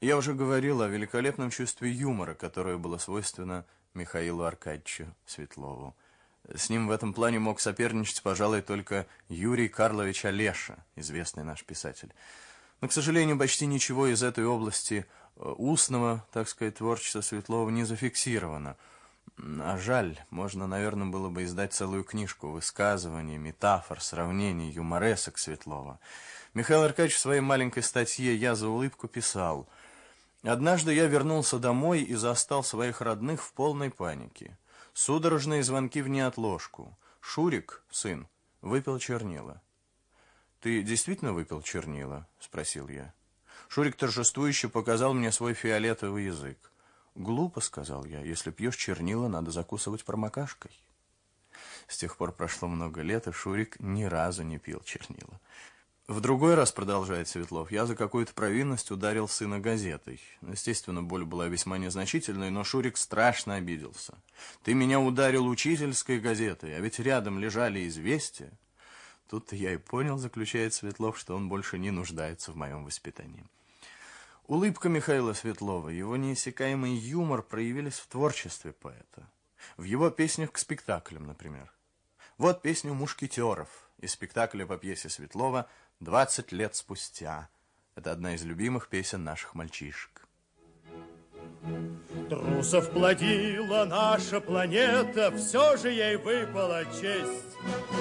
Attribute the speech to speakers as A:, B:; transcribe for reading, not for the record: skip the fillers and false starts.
A: Я уже говорил о великолепном чувстве юмора, которое было свойственно Михаилу Аркадьевичу Светлову. С ним в этом плане мог соперничать, пожалуй, только Юрий Карлович Олеша, известный наш писатель. Но, к сожалению, почти ничего из этой области устного, так сказать, творчества Светлова не зафиксировано. А жаль, можно, наверное, было бы издать целую книжку высказываний, метафор, сравнений, юморесок Светлова. Михаил Аркадьевич в своей маленькой статье «Я за улыбку» писал: «Однажды я вернулся домой и застал своих родных в полной панике. Судорожные звонки в неотложку. Шурик, сын, выпил чернила». «Ты действительно выпил чернила?» – спросил я. Шурик торжествующе показал мне свой фиолетовый язык. «Глупо», — сказал я, — «если пьешь чернила, надо закусывать промокашкой». С тех пор прошло много лет, и Шурик ни разу не пил чернила. В другой раз, продолжает Светлов, я за какую-то провинность ударил сына газетой. Естественно, боль была весьма незначительной, но Шурик страшно обиделся. «Ты меня ударил учительской газетой, а ведь рядом лежали известия». Тут-то я и понял, заключает Светлов, что он больше не нуждается в моем воспитании. Улыбка Михаила Светлова, его неиссякаемый юмор проявились в творчестве поэта. В его песнях к спектаклям, например. Вот песня «Мушкетеров» из спектакля по пьесе Светлова «20 лет спустя». Это одна из любимых песен наших мальчишек.
B: Трусов плодила наша планета, все же ей выпала честь